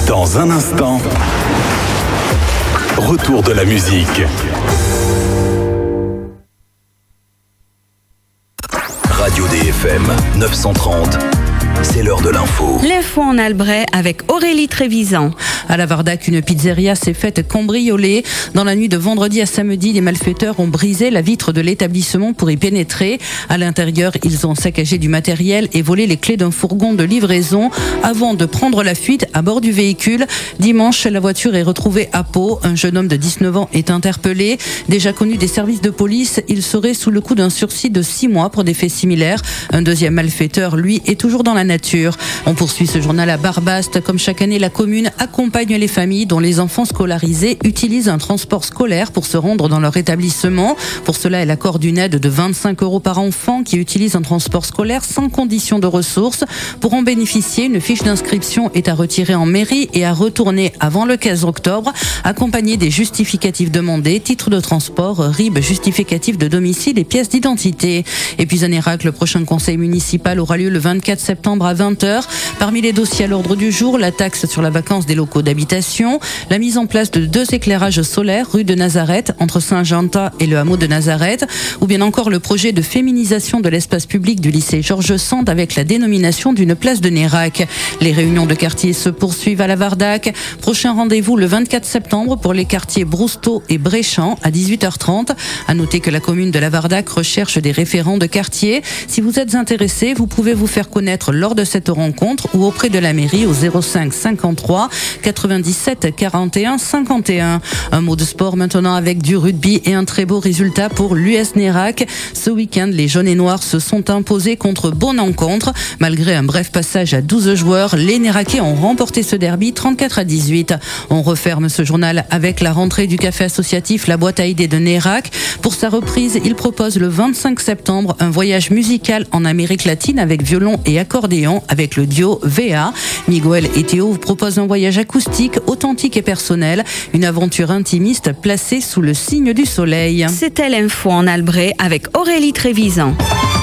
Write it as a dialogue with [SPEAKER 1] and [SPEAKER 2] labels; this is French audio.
[SPEAKER 1] Dans un instant, retour de la musique. Radio DFM 930. C'est l'heure de l'info.
[SPEAKER 2] L'info en Albret avec Aurélie Trévisan. À la Vardac, une pizzeria s'est faite cambrioler. Dans la nuit de vendredi à samedi, les malfaiteurs ont brisé la vitre de l'établissement pour y pénétrer. À l'intérieur, ils ont saccagé du matériel et volé les clés d'un fourgon de livraison avant de prendre la fuite à bord du véhicule. Dimanche, la voiture est retrouvée à Pau. Un jeune homme de 19 ans est interpellé. Déjà connu des services de police, il serait sous le coup d'un sursis de 6 mois pour des faits similaires. Un deuxième malfaiteur, lui, est toujours dans la nature. On poursuit ce journal à Barbaste. Comme chaque année, la commune accompagne les familles dont les enfants scolarisés utilisent un transport scolaire pour se rendre dans leur établissement. Pour cela, elle accorde une aide de 25 € par enfant qui utilise un transport scolaire sans condition de ressources. Pour en bénéficier, une fiche d'inscription est à retirer en mairie et à retourner avant le 15 octobre, accompagnée des justificatifs demandés, titre de transport, RIB, justificatif de domicile et pièces d'identité. Et puis à Nérac, le prochain conseil municipal aura lieu le 24 septembre à 20h. Parmi les dossiers à l'ordre du jour, la taxe sur la vacance des locaux d'habitation, la mise en place de 2 éclairages solaires rue de Nazareth, entre Saint-Jean-Tas et le hameau de Nazareth, ou bien encore le projet de féminisation de l'espace public du lycée Georges Sand avec la dénomination d'une place de Nérac. Les réunions de quartier se poursuivent à la Vardac. Prochain rendez-vous le 24 septembre pour les quartiers Brousteau et Bréchamp à 18h30. À noter que la commune de la Vardac recherche des référents de quartier. Si vous êtes intéressé, vous pouvez vous faire connaître lors de cette rencontre ou auprès de la mairie au 05 53 97 41 51. Un mot de sport maintenant avec du rugby et un très beau résultat pour l'US Nérac. Ce week-end, les jaunes et noirs se sont imposés contre Bon-Encontre. Malgré un bref passage à 12 joueurs, les Néraquais ont remporté ce derby 34-18. On referme ce journal avec la rentrée du café associatif La Boîte à idées de Nérac. Pour sa reprise, il propose le 25 septembre un voyage musical en Amérique latine avec violon et accordéon avec le duo VA. Miguel et Théo vous proposent un voyage acoustique, authentique et personnel, une aventure intimiste placée sous le signe du soleil.
[SPEAKER 3] C'était l'info en Albret avec Aurélie Trévisan.